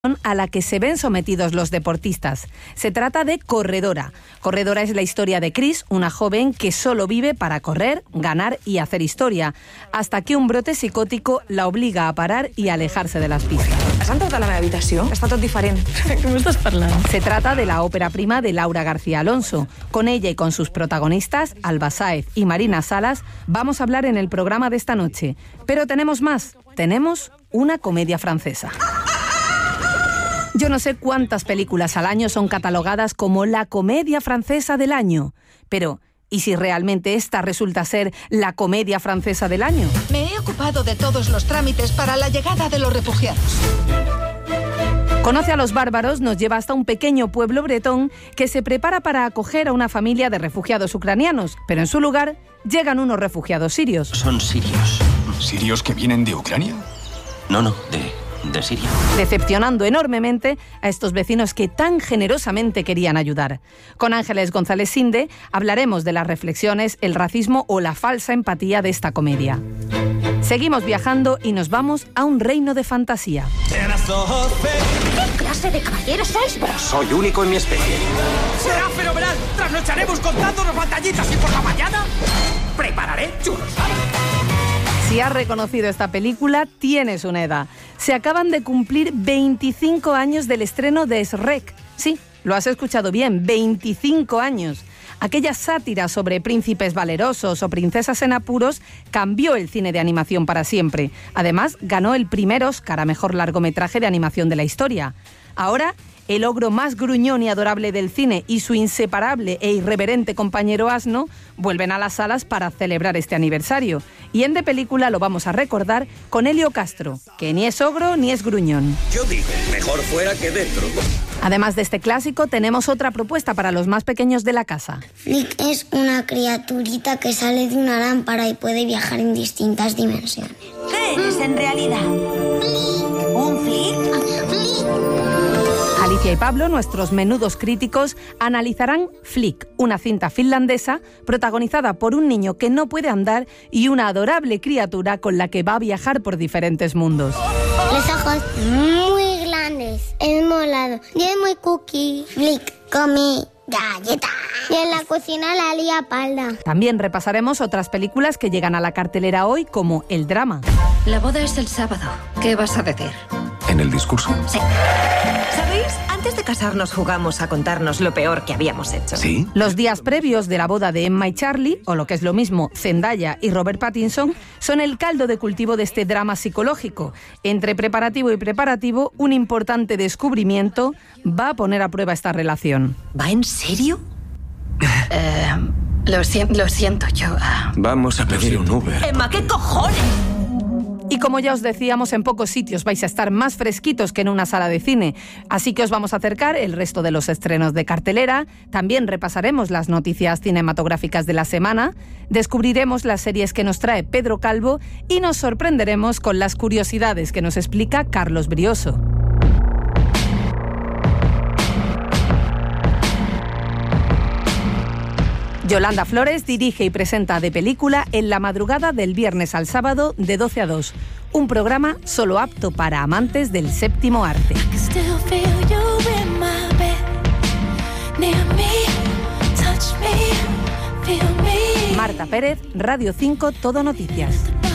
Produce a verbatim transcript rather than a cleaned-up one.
a la que se ven sometidos los deportistas. Se trata de Corredora. Corredora es la historia de Chris, una joven que solo vive para correr, ganar y hacer historia, hasta que un brote psicótico la obliga a parar y alejarse de las pistas. Has entrat a la meva habitació? Està tot diferent. ¿Cómo estás hablando? Se trata de la ópera prima de Laura García Alonso. Con ella y con sus protagonistas, Alba Sáez y Marina Salas, vamos a hablar en el programa de esta noche. Pero tenemos más. Tenemos una comedia francesa. Yo no sé cuántas películas al año son catalogadas como la comedia francesa del año, pero ¿y si realmente esta resulta ser la comedia francesa del año? Me he ocupado de todos los trámites para la llegada de los refugiados. Conoce a los bárbaros nos lleva hasta un pequeño pueblo bretón que se prepara para acoger a una familia de refugiados ucranianos, pero en su lugar llegan unos refugiados sirios. Son sirios. ¿Sirios que vienen de Ucrania? No, no, de... de Siria. Decepcionando enormemente a estos vecinos que tan generosamente querían ayudar. Con Ángeles González Sinde hablaremos de las reflexiones, el racismo o la falsa empatía de esta comedia. Seguimos viajando y nos vamos a un reino de fantasía. ¿Qué clase de caballeros sois vos? Soy único en mi especie. ¡Será fenomenal! Trasnocharemos contándonos batallitas y por la mañana prepararé churros. Si has reconocido esta película, tienes una edad. Se acaban de cumplir veinticinco años del estreno de Shrek. Sí, lo has escuchado bien, veinticinco años. Aquella sátira sobre príncipes valerosos o princesas en apuros cambió el cine de animación para siempre. Además, ganó el primer Oscar a mejor largometraje de animación de la historia. Ahora, el ogro más gruñón y adorable del cine y su inseparable e irreverente compañero asno vuelven a las salas para celebrar este aniversario. Y en De Película lo vamos a recordar con Helio Castro, que ni es ogro ni es gruñón. Yo digo, mejor fuera que dentro. Además de este clásico, tenemos otra propuesta para los más pequeños de la casa. Flick es una criaturita que sale de una lámpara y puede viajar en distintas dimensiones. ¿Qué eres en realidad? Flick. ¿Un flick? Flick. Alicia y Pablo, nuestros menudos críticos, analizarán Flick, una cinta finlandesa protagonizada por un niño que no puede andar y una adorable criatura con la que va a viajar por diferentes mundos. Los ojos muy grandes, es molado y es muy cookie. Flick come galleta. Y en la cocina la lía palda. También repasaremos otras películas que llegan a la cartelera hoy, como El drama. La boda es el sábado. ¿Qué vas a decir? ¿En el discurso? Sí. ¿Sabéis? Antes de casarnos jugamos a contarnos lo peor que habíamos hecho. ¿Sí? Los días previos de la boda de Emma y Charlie, o lo que es lo mismo, Zendaya y Robert Pattinson, son el caldo de cultivo de este drama psicológico. Entre preparativo y preparativo, un importante descubrimiento va a poner a prueba esta relación. ¿Va en serio? Eh, lo, si- lo siento, yo... ah. Vamos a pedir un Uber. Emma, ¿qué cojones? Y como ya os decíamos, en pocos sitios vais a estar más fresquitos que en una sala de cine. Así que os vamos a acercar el resto de los estrenos de cartelera. También repasaremos las noticias cinematográficas de la semana. Descubriremos las series que nos trae Pedro Calvo y nos sorprenderemos con las curiosidades que nos explica Carlos Brioso. Yolanda Flores dirige y presenta De Película en la madrugada del viernes al sábado de doce a dos. Un programa solo apto para amantes del séptimo arte. Marta Pérez, Radio cinco, Todo Noticias.